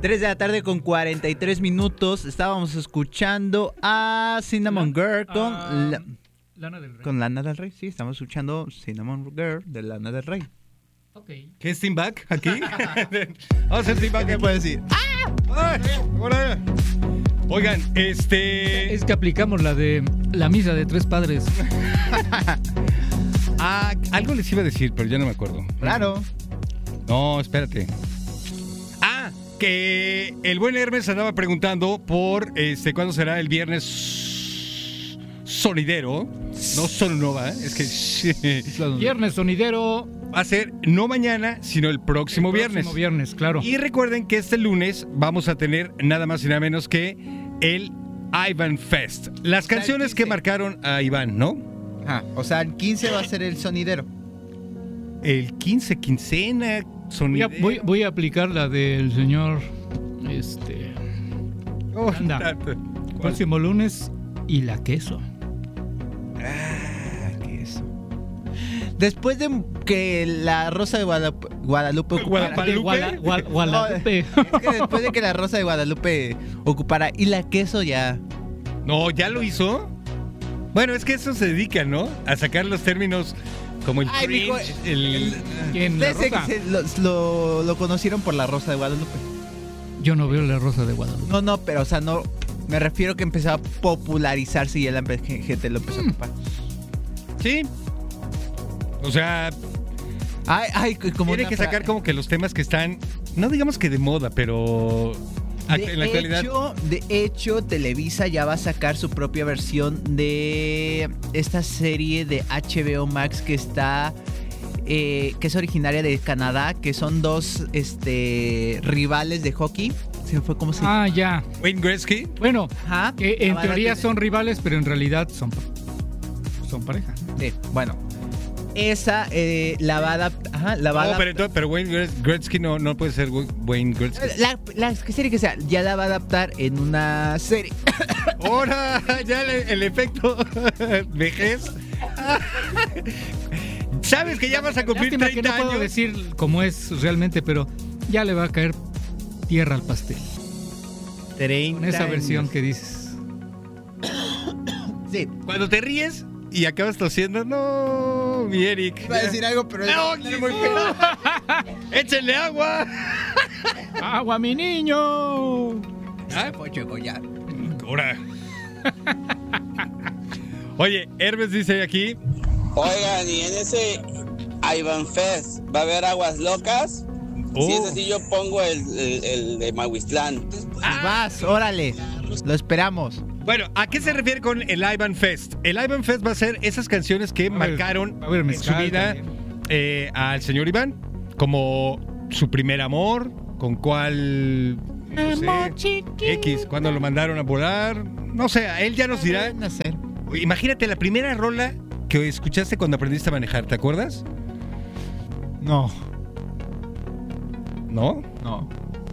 3 de la tarde con 43 minutos. Estábamos escuchando a Cinnamon Girl Lana del Rey. con Lana del Rey. Sí, estamos escuchando Cinnamon Girl de Lana del Rey. Ok. ¿Qué es Team Back aquí? Vamos a hacer Team Back. ¿Qué puedes decir? Ay, hola. Oigan, Es que aplicamos la de la misa de tres padres. algo les iba a decir, pero ya no me acuerdo. Claro. No, espérate. Que el buen Hermes andaba preguntando por cuándo será el viernes sonidero. No sonova, es que Viernes sonidero. va a ser no mañana, sino el próximo viernes. Próximo viernes, claro. Y recuerden que este lunes vamos a tener nada más y nada menos que el Ivan Fest. Las canciones que marcaron a Iván, ¿no? O sea, el 15 va a ser el sonidero. El 15, quincena, sonidero. Voy a aplicar la del señor Oh, Anda. tanto. próximo lunes y la queso. Queso. Después de que la Rosa de Guadalupe ocupara... Guadalupe. Es que después de que la Rosa de Guadalupe ocupara y la queso ya... No, ¿ya lo hizo? Bueno, es que eso se dedica, ¿no? A sacar los términos como el Ay, cringe, mijo, ¿Quién? ¿La Desde Rosa? que lo conocieron por la Rosa de Guadalupe. Yo no veo la Rosa de Guadalupe. No, pero o sea, no... Me refiero que empezó a popularizarse y ya la gente lo empezó a ocupar. Sí. O sea, Ay, como tiene una que sacar fra- como que los temas que están, no digamos que de moda, pero en la actualidad. De hecho, Televisa ya va a sacar su propia versión de esta serie de HBO Max que está... que es originaria de Canadá, que son dos rivales de hockey. Se me fue como se... Ya. Wayne Gretzky. Bueno, Ajá. que en La van a teoría tener- son rivales, pero en realidad son pareja. Sí, bueno. Esa la va a adaptar... la va a No, adaptar... pero Wayne Gretzky no puede ser Wayne Gretzky. La serie que sea, ya la va a adaptar en una serie. Ahora, ya el efecto vejez. Sabes que ya vas a cumplir Lástima 30 que no puedo años. decir cómo es realmente, pero ya le va a caer tierra al pastel. 30 Con esa versión años. que dices. Sí. Cuando te ríes y acabas tosiendo, no, mi Eric. Iba a decir algo, pero... No, es muy feo. échenle agua. ¡Agua, mi niño! Pocho Goya. Ahora. Oye, Hermes dice aquí. Oigan, y en ese Ivan Fest, ¿va a haber aguas locas? Si es así, yo pongo el de Mahuistlán. Vas, órale. Lo esperamos. Bueno, ¿a qué se refiere con el Ivan Fest? El Ivan Fest va a ser esas canciones que marcaron va a haber en su mezcal vida al señor Iván, como su primer amor, con cuál, no sé, X, cuando lo mandaron a volar, no sé, a él ya nos dirá. Nacer. Imagínate la primera rola que escuchaste cuando aprendiste a manejar, ¿te acuerdas? No. ¿No? No.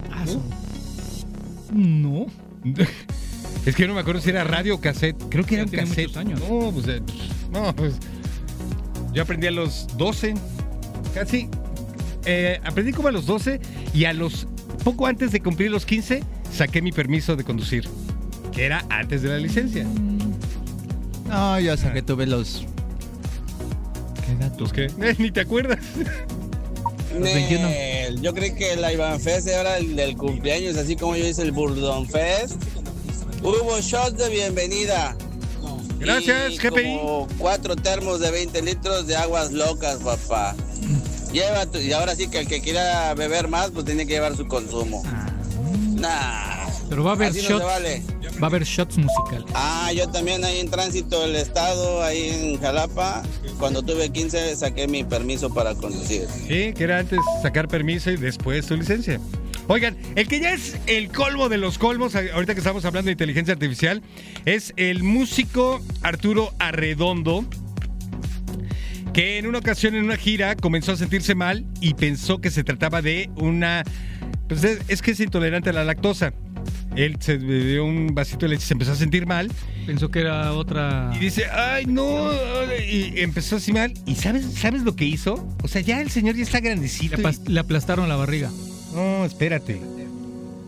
No. Es que no me acuerdo si era radio o cassette. Creo que Ya era un tiene cassette. muchos años. Pues yo aprendí a los 12. Casi. Aprendí como a los 12 y poco antes de cumplir los 15 saqué mi permiso de conducir, que era antes de la licencia. No, yo sé que tuve los... ¿Qué edad? ¿Los qué? Ni te acuerdas. Los 21. Yo creo que el Ivan Fest era el del cumpleaños, así como yo hice el Burdon Fest. Hubo shots de bienvenida. Gracias, y GPI. como 4 termos de 20 litros de aguas locas, papá. Y ahora sí que el que quiera beber más, pues tiene que llevar su consumo. Nah. Pero va a haber así no shots. se vale. Va a haber shots musicales. Yo también ahí en tránsito del estado, ahí en Jalapa, cuando tuve 15 saqué mi permiso para conducir. Sí, que era antes sacar permiso y después tu licencia. Oigan, el que ya es el colmo de los colmos, ahorita que estamos hablando de inteligencia artificial, es el músico Arturo Arredondo, que en una ocasión en una gira comenzó a sentirse mal y pensó que se trataba de una... Pues es que es intolerante a la lactosa. Él se bebió un vasito de leche y se empezó a sentir mal. Pensó que era otra... Y dice, ay, no. Y empezó así mal. ¿Y sabes lo que hizo? O sea, ya el señor ya está grandecito. Le aplastaron la barriga. No, espérate.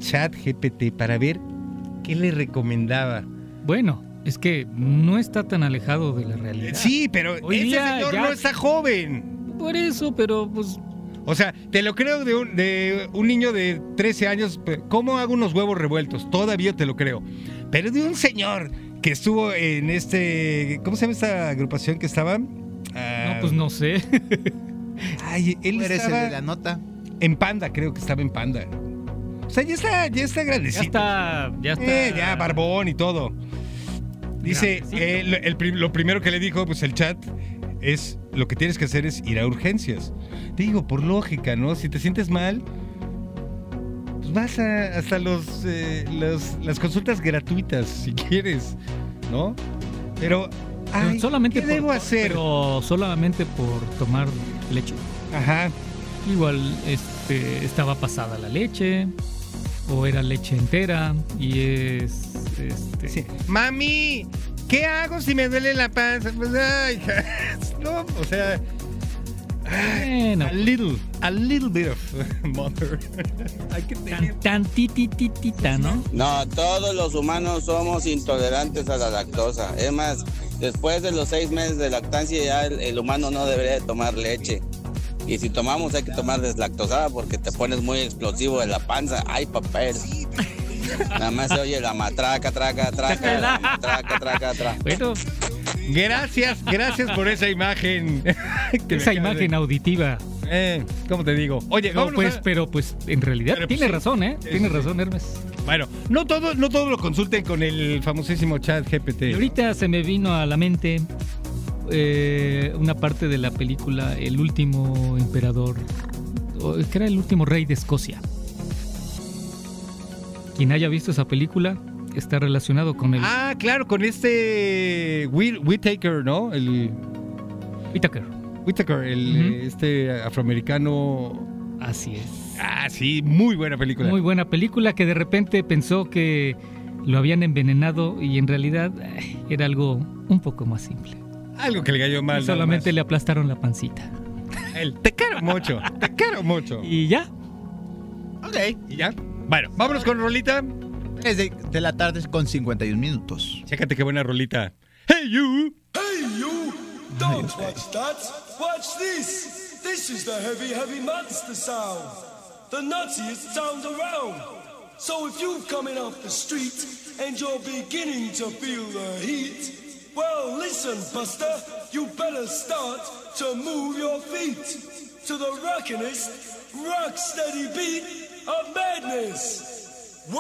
ChatGPT para ver qué le recomendaba. Bueno, es que no está tan alejado de la realidad. Sí, pero Hoy ese día señor ya- no está joven. Por eso, pero pues... O sea, te lo creo de un niño de 13 años. ¿Cómo hago unos huevos revueltos? Todavía te lo creo. Pero de un señor que estuvo en ¿cómo se llama esta agrupación que estaba? No, pues no sé. Ay, él Tú eres el estaba de la nota. en Panda, creo que estaba en Panda. O sea, ya está grandecito. Ya está. Ya barbón y todo. Dice, lo primero que le dijo, pues el chat, es lo que tienes que hacer es ir a urgencias. Digo, por lógica, ¿no? Si te sientes mal, pues vas hasta las consultas gratuitas, si quieres, ¿no? Pero, ay, solamente ¿qué debo hacer? Pero solamente por tomar leche. Ajá. Igual estaba pasada la leche o era leche entera y es Sí. Mami, ¿qué hago si me duele la panza? Pues, ay, no, o sea, bueno, a little bit of mother. Hay que tener. tan titititita, ¿no? No, todos los humanos somos intolerantes a la lactosa. Es más, después de los 6 meses de lactancia ya el humano no debería de tomar leche. Y si tomamos hay que tomar deslactosada porque te pones muy explosivo en la panza. Ay, papel. Nada más se oye la matraca, traca. Bueno, Gracias por esa imagen. Que esa me acaba imagen de- auditiva. ¿Cómo te digo? Oye, No, vámonos pues, a- pero pues en realidad Pero, pues, tiene sí. razón, ¿eh? Sí, Tiene sí, razón, Hermes. Bueno, no todo lo consulten con el famosísimo chat GPT. Y ahorita se me vino a la mente una parte de la película El último emperador, que era el último rey de Escocia. Quien haya visto esa película está relacionado con el Ah, claro, con Whittaker, ¿no? El Whittaker. Whittaker, Ujú. Afroamericano. Así es. Ah, sí, muy buena película. Muy buena película que de repente pensó que lo habían envenenado y en realidad era algo un poco más simple. Algo que le cayó mal. Y solamente le aplastaron la pancita. Te quiero mucho, te quiero mucho. Y ya. Ok. ¿Y ya? Bueno, vámonos con rolita. Es de la tarde con 51 minutos. Chécate qué buena rolita. Hey, you. Hey, you! Don't watch that. Watch this. This is the heavy, heavy monster sound. The nuttiest sound around. So if you're coming off the street and you're beginning to feel the heat, well, listen, Buster, you better start to move your feet to the rockinest, rock steady beat of madness.